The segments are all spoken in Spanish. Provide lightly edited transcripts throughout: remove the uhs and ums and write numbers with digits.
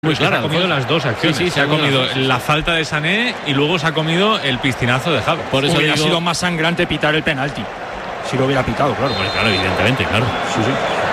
Muy clara. Se ha comido las dos acciones. Sí, se ha comido la falta de Sané y luego se ha comido el piscinazo de Javi. Por eso hubiera sido más sangrante pitar el penalti. Si lo hubiera pitado, claro. Pues claro, evidentemente, claro. Sí.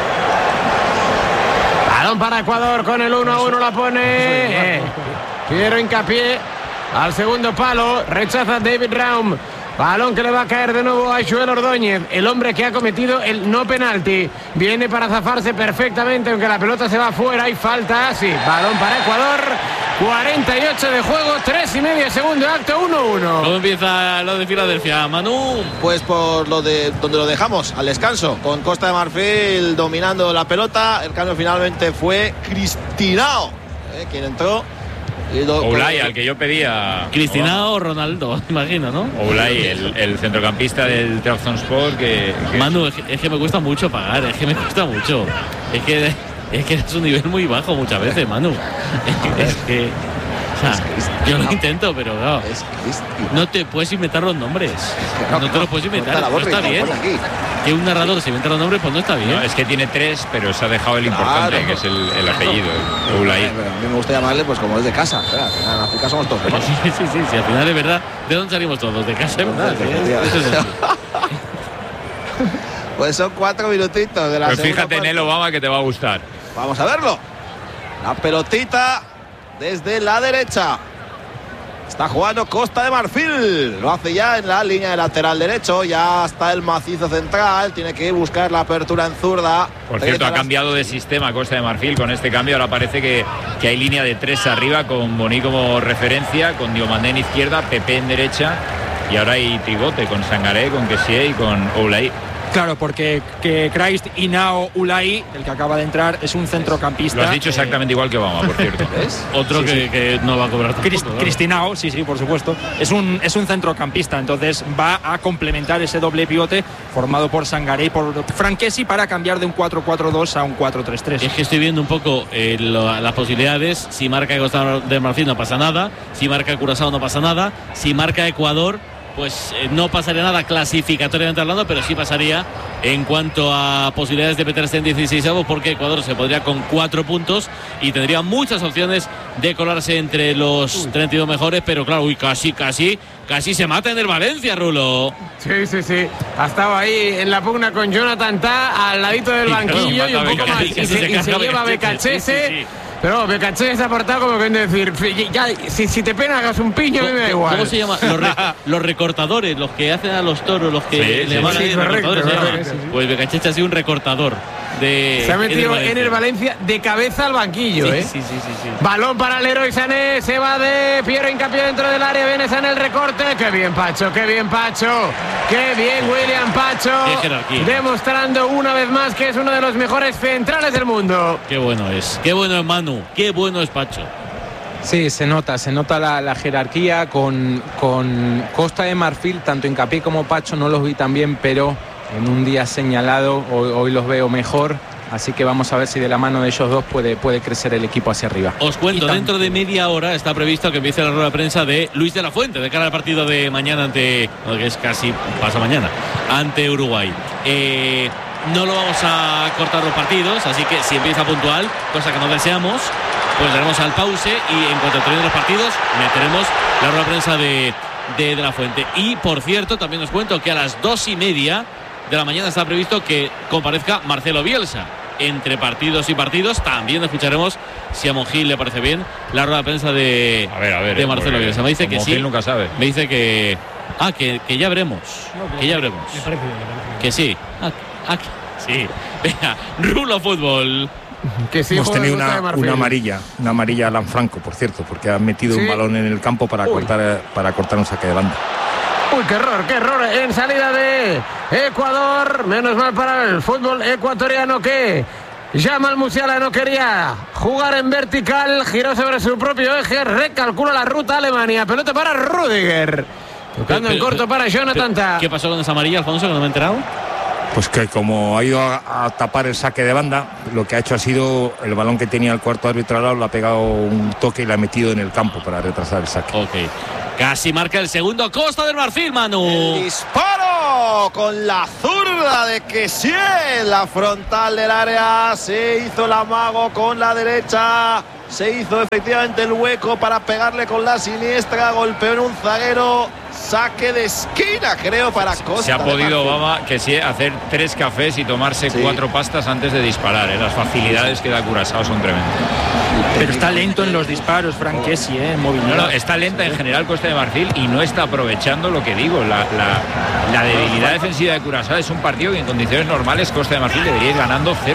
Balón para Ecuador con el 1-1, la pone Piero Hincapié al segundo palo, rechaza David Raum. Balón que le va a caer de nuevo a Joel Ordóñez, el hombre que ha cometido el no penalti. Viene para zafarse perfectamente, aunque la pelota se va afuera. Hay falta, sí. Balón para Ecuador. 48 de juego, 3,5 segundo acto, 1-1. ¿Cómo empieza lo de Filadelfia, Manu? Pues por lo de donde lo dejamos, al descanso, con Costa de Marfil dominando la pelota. El cambio finalmente fue Cristinao, quien entró. Oulay, al que yo pedía. Cristinao o Ronaldo, imagino, ¿no? Oulay, el centrocampista del Trabzonspor que Manu, es que me cuesta mucho pagar, es que me cuesta mucho. Es que es un nivel muy bajo muchas veces, Manu. Es que o sea, yo lo intento, pero claro, no te puedes inventar los nombres. No te los puedes inventar, no está bien. Que un narrador se inventa los nombres, pues no está bien. No, es que tiene tres, pero se ha dejado el importante, que es el apellido, Oulay. A mí me gusta llamarle pues como es de casa. En África somos todos. Sí, al final es verdad. ¿De dónde salimos todos? De casa, ¿verdad? Eso es así. Pues son 4 minutitos de la Pues segunda fíjate parte. en el Obama que te va a gustar. Vamos a verlo. La pelotita desde la derecha. Está jugando Costa de Marfil. Lo hace ya en la línea de lateral derecho. Ya está el macizo central. Tiene que buscar la apertura en zurda. Por cierto, ha cambiado de sistema Costa de Marfil con este cambio. Ahora parece que hay línea de 3 arriba con Boni como referencia, con Diomandé en izquierda, Pepe en derecha. Y ahora hay tribote con Sangaré, con Kessie y con Oulay. Claro, porque que Christ Inao Oulay, el que acaba de entrar, es un centrocampista. Lo has dicho exactamente igual que Obama, por cierto. Otro que no va a cobrar tampoco, claro. Cristinao, sí, por supuesto. Es un centrocampista, entonces va a complementar ese doble pivote formado por Sangaré y por Franquesi para cambiar de un 4-4-2 a un 4-3-3. Es que estoy viendo un poco las posibilidades. Si marca Costa de Marfil no pasa nada. Si marca Curazao no pasa nada. Si marca Ecuador, pues no pasaría nada clasificatoriamente hablando, pero sí pasaría en cuanto a posibilidades de meterse en 16avos, porque Ecuador se podría con 4 puntos y tendría muchas opciones de colarse entre los 32 mejores, pero claro, casi se mata en el Valencia, Rulo. Sí. Ha estado ahí en la pugna con Jonathan Tah al ladito del banquillo y un poco más. Y se lleva Becachese. Sí. Pero Becachese se ha portado como que decir, ya, si te pena hagas un piño, me da igual. ¿Cómo se llama? Los recortadores, los que hacen a los toros, los que le van a ir recortadores. Correcto. Pues Becachese ha sido un recortador. Se ha metido en el Valencia de cabeza al banquillo, Sí. Balón para Leroy Sané, se va de Piero Hincapié dentro del área, viene Sané el recorte. Qué bien Pacho, qué bien William Pacho. Qué jerarquía. Demostrando una vez más que es uno de los mejores centrales del mundo. Qué bueno es Manu, qué bueno es Pacho. Sí, se nota la jerarquía con Costa de Marfil, tanto Hincapié como Pacho no los vi tan bien, pero en un día señalado hoy los veo mejor, así que vamos a ver si de la mano de ellos dos puede crecer el equipo hacia arriba. Os cuento, dentro de media hora está previsto que empiece la rueda de prensa de Luis de la Fuente de cara al partido de mañana que es casi pasa mañana, ante Uruguay. No lo vamos a cortar los partidos, así que si empieza puntual, cosa que no deseamos, pues daremos al pause y en cuanto terminen los partidos meteremos la rueda de prensa de la Fuente. Y por cierto, también os cuento que a las 2:30 de la mañana está previsto que comparezca Marcelo Bielsa. Entre partidos y partidos también escucharemos, si a Monjil le parece bien, la rueda de prensa de Marcelo Bielsa. Me dice que sí. Nunca sabe. Me dice que ya veremos. Que ya veremos. Me parece bien. Que sí. Sí. Venga, Rulo Fútbol. Que sí, hemos tenido una amarilla a Alan Franco, por cierto, porque ha metido un balón en el campo para cortar un saque de banda. Uy, qué error en salida de Ecuador. Menos mal para el fútbol ecuatoriano que Jamal Musiala no quería jugar en vertical, giró sobre su propio eje, recalcula la ruta a Alemania. Pelota para Rüdiger. Tocando en corto para Jonathan Tah. ¿Qué pasó con esa amarilla, Alfonso, que no me he enterado? Pues que como ha ido a tapar el saque de banda, lo que ha hecho ha sido el balón que tenía el cuarto árbitro al lado, le ha pegado un toque y le ha metido en el campo para retrasar el saque. Ok. Casi marca el segundo Costa del Marfil, Manu. El disparo con la zurda de Kessie, la frontal del área. Se hizo el amago con la derecha. Se hizo efectivamente el hueco para pegarle con la siniestra. Golpeó en un zaguero. Saque de esquina, creo, para Costa. Se ha podido, Obama, que sí, hacer 3 cafés y tomarse 4 pastas antes de disparar. Las facilidades que da Curazao son tremendas. Pero está lento en los disparos, Franquesi, en movilidad. No, está lenta en general Costa de Marfil y no está aprovechando lo que digo. La debilidad defensiva de Curazao es un partido que en condiciones normales Costa de Marfil debería ir ganando 0-3. Sí,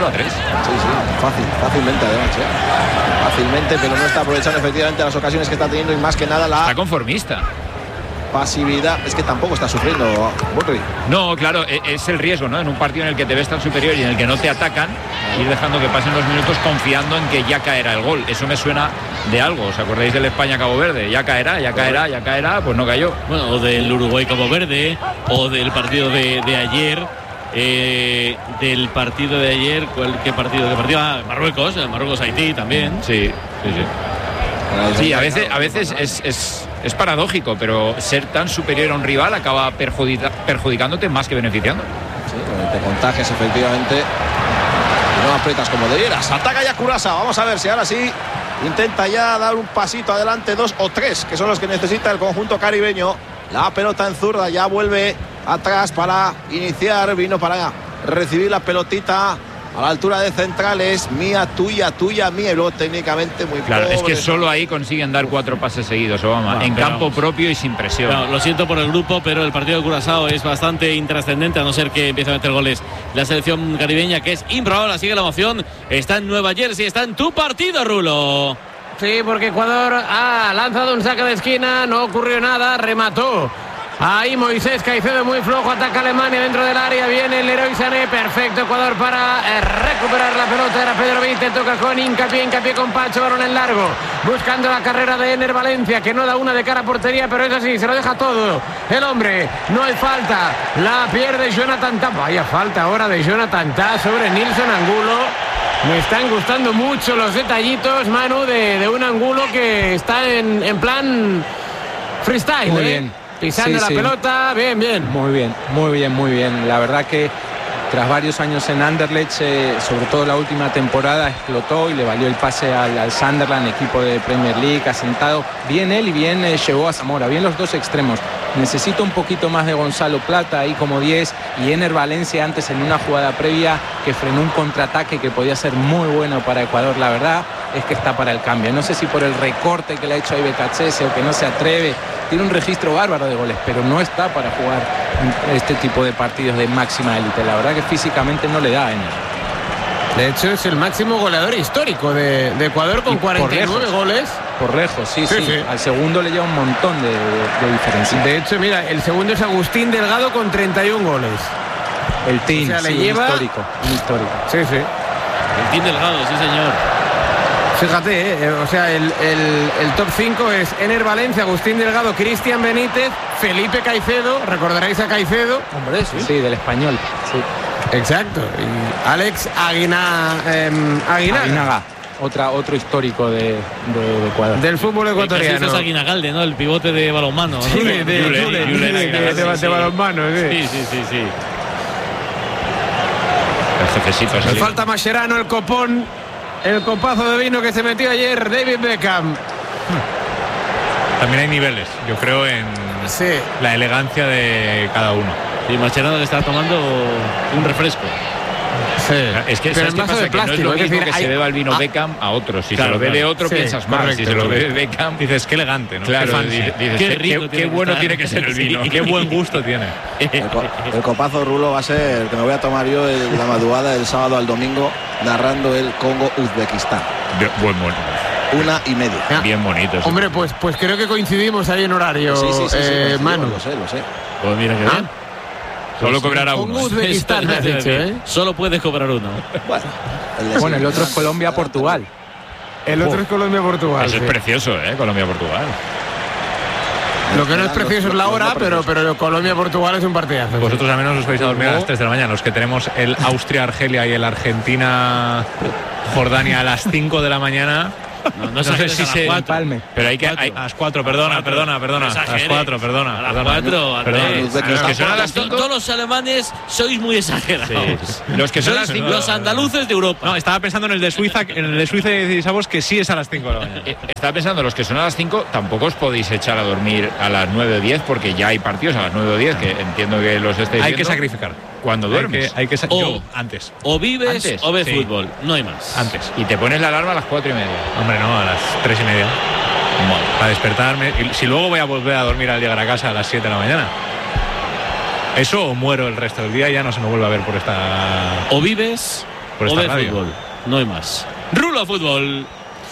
fácilmente además. Fácilmente, pero no está aprovechando efectivamente las ocasiones que está teniendo y más que nada la Está conformista. pasividad. Es que tampoco está sufriendo Burri. No, claro, es el riesgo, ¿no? En un partido en el que te ves tan superior y en el que no te atacan, ir dejando que pasen los minutos confiando en que ya caerá el gol. Eso me suena de algo. ¿Os acordáis del España-Cabo Verde? Ya caerá, pues no cayó. Bueno, o del Uruguay-Cabo Verde, o del partido de ayer. Del partido de ayer, ¿qué partido? Marruecos-Haití también. Sí. Sí, a veces es paradójico, pero ser tan superior a un rival acaba perjudicándote más que beneficiando. Sí, te contagias efectivamente y no aprietas como debieras. Ataca ya Curazao. Vamos a ver si ahora sí intenta ya dar un pasito adelante, 2 o 3, que son los que necesita el conjunto caribeño. La pelota en zurda, ya vuelve atrás para iniciar, vino para recibir la pelotita a la altura de centrales, mía, tuya, mía, y luego técnicamente muy claro, pobre. es que solo ahí consiguen dar 4 pases seguidos, Obama, en campo propio y sin presión. No, lo siento por el grupo, pero el partido de Curazao es bastante intrascendente, a no ser que empiece a meter goles la selección caribeña, que es improbable. Sigue la emoción, está en Nueva Jersey, está en tu partido, Rulo. Sí, porque Ecuador ha lanzado un saque de esquina, no ocurrió nada, remató. Ahí Moisés Caicedo muy flojo, ataca Alemania dentro del área, viene el Leroy Sané, perfecto Ecuador para recuperar la pelota, era Pedro Vite, toca con hincapié con Pacho, balón en largo, buscando la carrera de Ener Valencia, que no da una de cara a portería, pero es así, se lo deja todo el hombre, no hay falta, la pierde Jonathan Tah, vaya falta ahora de Jonathan Tah sobre Nilson Angulo. Me están gustando mucho los detallitos, Manu, de un Angulo que está en plan freestyle. Muy bien. Pisando la pelota, bien. Muy bien. La verdad que tras varios años en Anderlecht, sobre todo la última temporada, explotó y le valió el pase al Sunderland, equipo de Premier League, asentado. Bien él y bien llegó a Zamora, bien los dos extremos. Necesito un poquito más de Gonzalo Plata ahí como 10 y Ener Valencia antes en una jugada previa que frenó un contraataque que podía ser muy bueno para Ecuador. La verdad es que está para el cambio. No sé si por el recorte que le ha hecho a Ibekachese o que no se atreve. Tiene un registro bárbaro de goles, pero no está para jugar este tipo de partidos de máxima élite. La verdad que físicamente no le da a Ener. De hecho es el máximo goleador histórico de Ecuador con 49 goles. Por lejos, sí. Al segundo le lleva un montón de diferencia. De hecho, mira, el segundo es Agustín Delgado con 31 goles. El team, o sea, le lleva... un histórico. Sí. El team Delgado, sí señor. Fíjate, o sea, el top 5 es Ener Valencia, Agustín Delgado, Cristian Benítez, Felipe Caicedo, recordaréis a Caicedo. Hombre, sí, del Español. Sí. Exacto. Y Alex Aguinaga. Otro histórico de Ecuador. Del fútbol ecuatoriano. Es Aguinagalde, ¿no? El pivote de balonmano. Sí, ¿no? de balonmano, sí. Sí. El jefecito Le falta Mascherano, el copón, el copazo de vino que se metió ayer David Beckham. También hay niveles, yo creo, en la elegancia de cada uno. Y Mascherano le está tomando un refresco. Sí. Es que pero ¿sabes qué pasa? Que no es lo mismo que se beba el vino Beckham a otros. Si se lo bebe otro, piensas mal. Si se lo bebe Beckham, dices qué elegante, ¿no? Claro, dices, qué rico, qué bueno tiene que ser el vino, qué buen gusto tiene. El copazo, Rulo, va a ser el que me voy a tomar yo la madrugada del sábado al domingo, narrando el Congo-Uzbekistán. Buen mono. 1:30. Bien bonito. Hombre, pues creo que coincidimos ahí en horario. Sí, Manu. Lo sé. Pues mira que bien. Solo cobrará uno. Uzbekistán, has dicho, ¿eh? Solo puedes cobrar uno. Bueno, el otro es Colombia-Portugal. El otro es Colombia-Portugal. Eso es precioso, Colombia-Portugal. Lo que no es precioso es la hora, pero Colombia-Portugal es un partidazo. Vosotros al menos os vais a dormir a las 3 de la mañana. Los que tenemos el Austria-Argelia y el Argentina-Jordania a las 5 de la mañana, No sé si se palme. Pero hay que a las 4, perdona. A las 4, perdona. A las 4, Andrés. Los que son a las 5. Todos los alemanes sois muy exagerados. Sí. Los que son a las 5. Los andaluces de Europa. No, estaba pensando en el de Suiza, y sabos que sí es a las 5 de la mañana. Estaba pensando, los que son a las 5 tampoco os podéis echar a dormir a las 9 o 10 porque ya hay partidos a las 9 o 10 que entiendo que los estáis viendo. Hay que sacrificar. Cuando duermes. Yo antes. O vives ¿Antes? o ves Sí. fútbol. No hay más. Antes. Y te pones la alarma a las 4:30. Hombre, no, a las 3:30. Para despertarme. Y si luego voy a volver a dormir al llegar a casa a las 7 de la mañana. Eso o muero el resto del día y ya no se me vuelve a ver por esta. O vives Por o esta ves radio. fútbol. No hay más. Rulo Fútbol.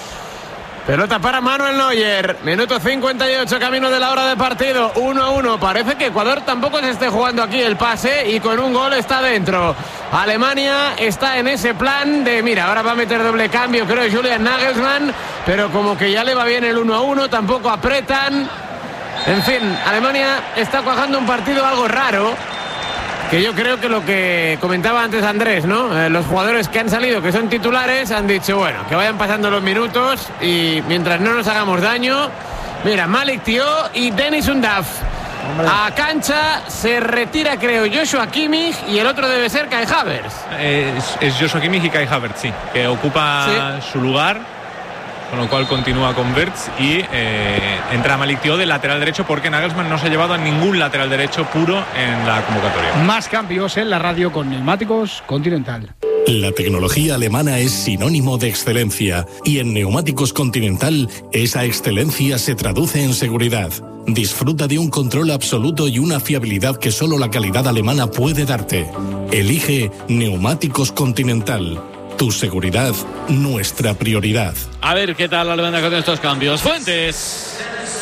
Pelota para Manuel Neuer. Minuto 58, camino de la hora de partido. 1-1. Parece que Ecuador tampoco se esté jugando aquí el pase y con un gol está dentro. Alemania está en ese plan de, mira, ahora va a meter doble cambio, creo, Julian Nagelsmann, pero como que ya le va bien el 1-1, tampoco apretan. En fin, Alemania está cuajando un partido algo raro. Que yo creo que lo que comentaba antes Andrés, ¿no? Los jugadores que han salido, que son titulares, han dicho, bueno, que vayan pasando los minutos y mientras no nos hagamos daño. Mira, Malik Thiaw y Dennis Undav. A cancha se retira, creo, Joshua Kimmich y el otro debe ser Kai Havertz. Es Joshua Kimmich y Kai Havertz, sí, que ocupa su lugar. Con lo cual continúa con Wirtz y entra Malik Thiaw de lateral derecho porque Nagelsmann no se ha llevado a ningún lateral derecho puro en la convocatoria. Más cambios en la radio con Neumáticos Continental. La tecnología alemana es sinónimo de excelencia y en Neumáticos Continental esa excelencia se traduce en seguridad. Disfruta de un control absoluto y una fiabilidad que solo la calidad alemana puede darte. Elige Neumáticos Continental. Tu seguridad, nuestra prioridad. A ver qué tal Alemania con estos cambios. Fuentes.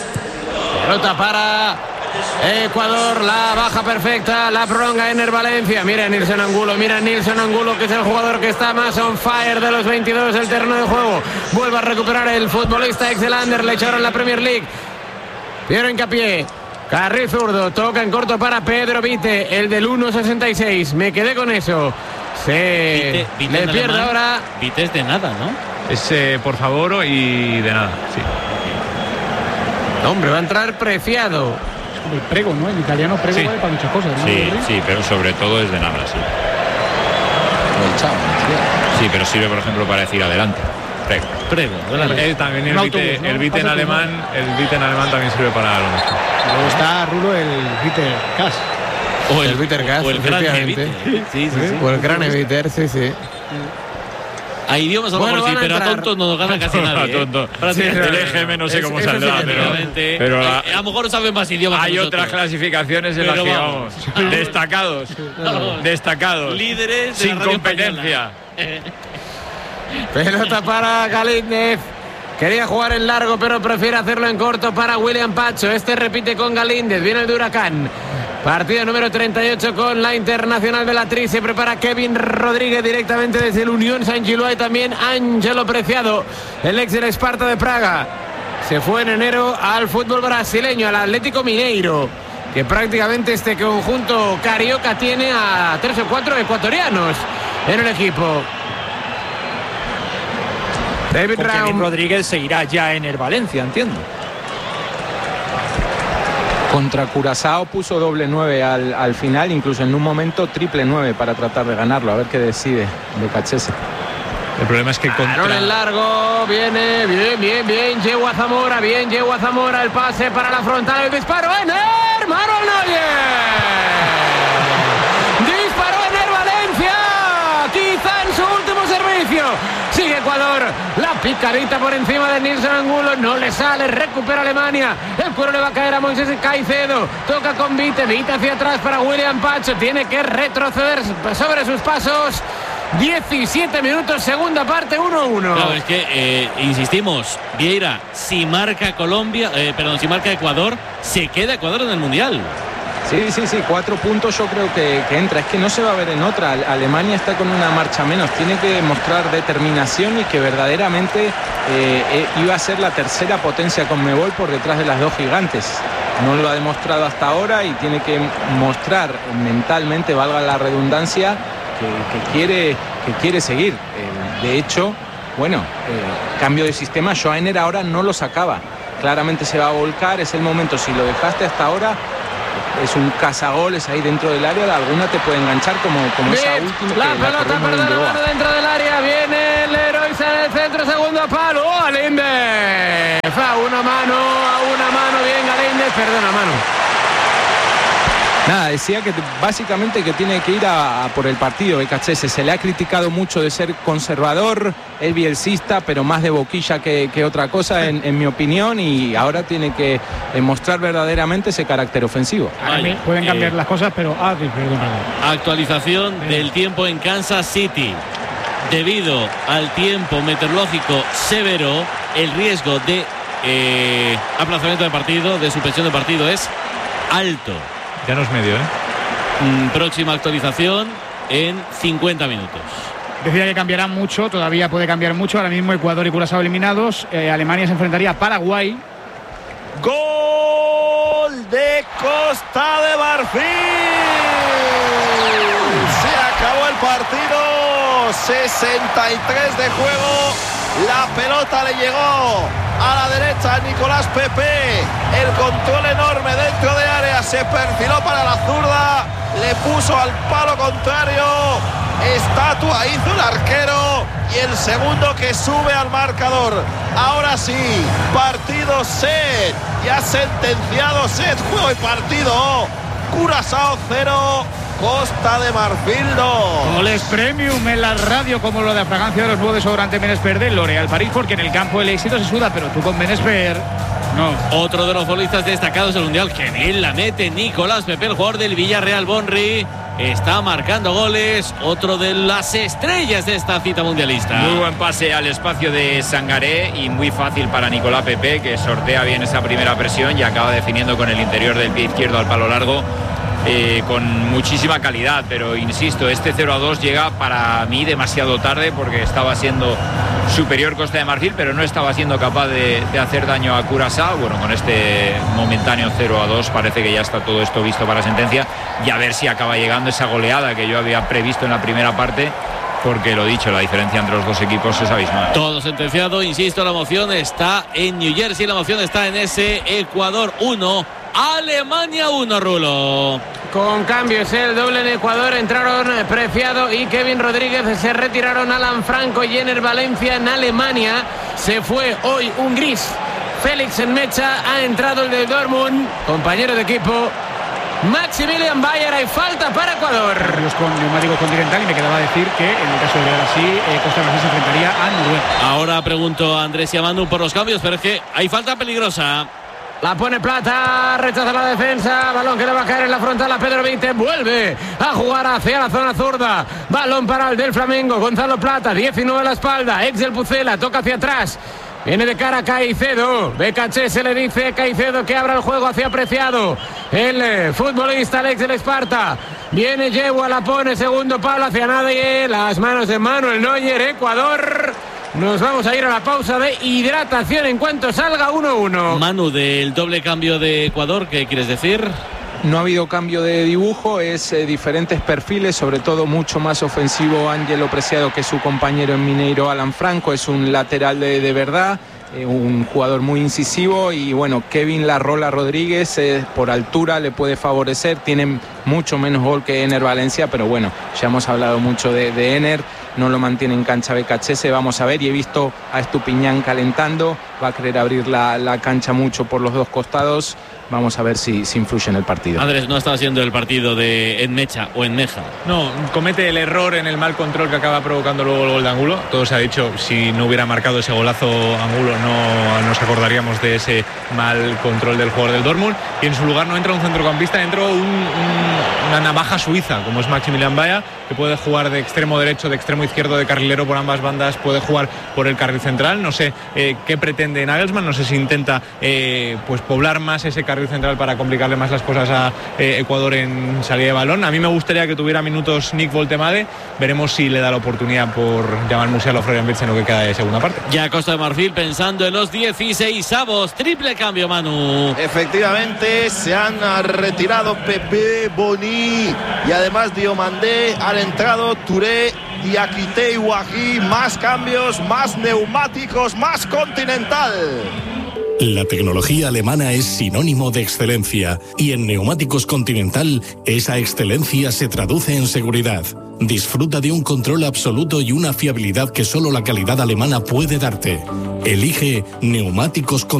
Pelota para Ecuador, la baja perfecta, la prolonga Ener Valencia. Mira Nilson Angulo, que es el jugador que está más on fire de los 22 del terreno de juego. Vuelve a recuperar el futbolista ex del Anderlecht ahora en la Premier League. Piero Hincapié, carril zurdo, toca en corto para Pedro Vite, el del 1.66. Me quedé con eso. Vite le pierde ahora. Vite es de nada, ¿no? Es por favor y de nada, sí. Hombre, va a entrar Preciado. El prego, ¿no? En italiano prego Sí. vale para muchas cosas, ¿no? Sí, pero sobre todo es de nada, sí. Sí, pero sirve, por ejemplo, para decir adelante. Prego, también Un autobús, ¿no? el Vite en Pasa alemán, también sirve para lo mismo. Luego está Rulo el Peter Cass. O el Peter Gas, o el gran efectivamente. Evite. Sí. O el gran Eviter, sí. A idiomas a lo mejor sí, pero a tontos no nos gana casi nadie. Tonto. Prácticamente. El EGM no sé cómo saldrá, pero a lo mejor saben más idiomas. hay que otras nosotros. clasificaciones en las Pero que vamos. vamos. Destacados. Líderes de sin la radio competencia. Pelota para Galíndez. Quería jugar en largo, pero prefiere hacerlo en corto para William Pacho. Este repite con Galíndez. Viene el de Huracán. Partido número 38 con la Internacional Bellatriz. Se prepara Kevin Rodríguez directamente desde el Unión Saint-Gillois y también Ángelo Preciado, el ex del Esparta de Praga. Se fue en enero al fútbol brasileño, al Atlético Mineiro, que prácticamente este conjunto carioca tiene a 3 o 4 ecuatorianos en el equipo. David Kevin Raum. Rodríguez seguirá ya en el Valencia, entiendo. Contra Curazao puso doble 9 al final, incluso en un momento triple 9 para tratar de ganarlo, a ver qué decide Lucachese. El problema es que Balón en largo, viene, bien, llegó a Zamora, el pase para la frontal, el disparo, Ener, Manuel Neuer. Disparó Ener Valencia, quizá en su último servicio. Sigue Ecuador, la picadita por encima de Nilson Angulo, no le sale, recupera Alemania, el cuero le va a caer a Moisés Caicedo, toca con Vite hacia atrás para William Pacho, tiene que retroceder sobre sus pasos. 17 minutos, segunda parte, 1-1. Claro, es que insistimos, Vieira, si marca Ecuador, se queda Ecuador en el Mundial. Sí, 4 puntos yo creo que entra. Es que no se va a ver en otra. Alemania está con una marcha menos. Tiene que mostrar determinación y que verdaderamente iba a ser la tercera potencia Conmebol por detrás de las dos gigantes. No lo ha demostrado hasta ahora y tiene que mostrar mentalmente, valga la redundancia, que quiere seguir. De hecho, bueno, cambio de sistema. Joao Enner ahora no lo sacaba. Claramente se va a volcar, es el momento. Si lo dejaste hasta ahora, es un cazagoles ahí dentro del área. Alguna te puede enganchar como esa última. La pelota perdona dentro del área. Viene el héroe del centro, segundo palo. ¡Oh, Galíndez! A una mano. Bien, Galíndez. Perdona, mano. Nada, decía que básicamente que tiene que ir a por el partido de Becachese. Se le ha criticado mucho de ser conservador, el bielcista, pero más de boquilla que otra cosa, en mi opinión, y ahora tiene que mostrar verdaderamente ese carácter ofensivo. Vale, pueden cambiar las cosas, pero... perdón. Actualización del tiempo en Kansas City. Debido al tiempo meteorológico severo, el riesgo de aplazamiento de partido, de suspensión de partido, es alto. Ya no es medio, Próxima actualización en 50 minutos. Decía que cambiará mucho, todavía puede cambiar mucho. Ahora mismo Ecuador y Curazao eliminados. Alemania se enfrentaría a Paraguay. Gol de Costa de Marfil. Se acabó el partido. 63 de juego. La pelota le llegó a la derecha a Nicolás Pepe. El control enorme dentro de área. Se perfiló para la zurda. Le puso al palo contrario. Estatua hizo el arquero. Y el segundo que sube al marcador. Ahora sí, partido set. Ya sentenciado, set, juego y partido. Curazao 0. Costa de Marfil 2. Goles premium en la radio, como lo de la fragancia de los nuevos desodorantes Benesper de L'Oréal París, porque en el campo el éxito se suda, pero tú con Benesper no. Otro de los futbolistas destacados del Mundial, que bien la mete Nicolás Pepe, el jugador del Villarreal Bonri, está marcando goles. Otro de las estrellas de esta cita mundialista. Muy buen pase al espacio de Sangaré y muy fácil para Nicolás Pepe, que sortea bien esa primera presión y acaba definiendo con el interior del pie izquierdo al palo largo. Con muchísima calidad, pero insisto, este 0-2 llega para mí demasiado tarde, porque estaba siendo superior Costa de Marfil, pero no estaba siendo capaz de hacer daño a Curazao. Bueno, con este momentáneo 0-2 parece que ya está todo esto visto para sentencia, y a ver si acaba llegando esa goleada que yo había previsto en la primera parte, porque lo dicho, la diferencia entre los dos equipos es abismal. Todo sentenciado, insisto, la emoción está en New Jersey, la emoción está en ese Ecuador 1, Alemania 1, Rulo. Con cambios, el doble en Ecuador. Entraron Preciado y Kevin Rodríguez. Se retiraron Alan Franco y Ener Valencia. En Alemania se fue hoy un gris. Félix Enmecha. Ha entrado el del Dortmund, compañero de equipo, Maximilian Bayer. Hay falta para Ecuador. Con neumático Continental, y me quedaba decir que en el caso de Brasil, Costa de Marfil se enfrentaría a Noruega. Ahora pregunto a Andrés y a Manu por los cambios, pero es que hay falta peligrosa. La pone Plata, rechaza la defensa, balón que le va a caer en la frontal a Pedro Vite, vuelve a jugar hacia la zona zurda, balón para el del Flamengo, Gonzalo Plata, 19 a la espalda, ex del Pucela, toca hacia atrás, viene de cara a Caicedo, Becachese le dice Caicedo que abra el juego hacia Preciado, el futbolista, el ex del Esparta, viene Yegua, la pone, segundo palo hacia nadie, las manos de Manuel Neuer, Ecuador. Nos vamos a ir a la pausa de hidratación en cuanto salga 1-1. Manu, del doble cambio de Ecuador, ¿qué quieres decir? No ha habido cambio de dibujo, es diferentes perfiles, sobre todo mucho más ofensivo Ángelo Preciado que su compañero en Mineiro Alan Franco, es un lateral de verdad, un jugador muy incisivo, y bueno, Kevin La Rola Rodríguez por altura le puede favorecer, tienen mucho menos gol que Ener Valencia, pero bueno, ya hemos hablado mucho de Ener, no lo mantiene en cancha Becachese, vamos a ver, y he visto a Estupiñán calentando, va a querer abrir la cancha mucho por los dos costados, vamos a ver si influye en el partido. Andrés, no está siendo el partido de Enmecha o Enmeja. No, comete el error en el mal control que acaba provocando luego el gol de Angulo. Todo se ha dicho, si no hubiera marcado ese golazo Angulo no nos acordaríamos de ese mal control del jugador del Dortmund, y en su lugar no entra un centrocampista, entró una navaja suiza como es Maximilian Bayer, que puede jugar de extremo derecho, de extremo izquierdo, de carrilero por ambas bandas, puede jugar por el carril central. No sé qué pretende Nagelsmann, no sé si intenta pues poblar más ese carril central para complicarle más las cosas a Ecuador en salida de balón. A mí me gustaría que tuviera minutos Nick Woltemade, veremos si le da la oportunidad por llamar Musiala o Florian Wirtz en lo que queda de segunda parte. Ya Costa de Marfil pensando en los 16avos, triple cambio, Manu. Efectivamente, se han retirado Pepe, Boni y además Diomandé, han entrado Touré Diakité Iwagi, más cambios, más neumáticos, más Continental. La tecnología alemana es sinónimo de excelencia y en Neumáticos Continental esa excelencia se traduce en seguridad. Disfruta de un control absoluto y una fiabilidad que solo la calidad alemana puede darte. Elige Neumáticos Continental.